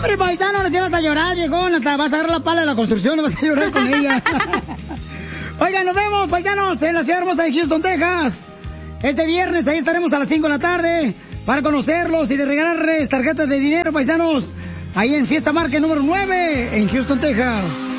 hombre, paisano, ahora sí vas a llorar, viejón. Hasta vas a agarrar la pala de la construcción y vas a llorar con ella. Oigan, nos vemos, paisanos, en la ciudad hermosa de Houston, Texas. Este viernes ahí estaremos a las 5 de la tarde para conocerlos y de regalarles tarjetas de dinero, paisanos. Ahí en Fiesta Market número 9 en Houston, Texas.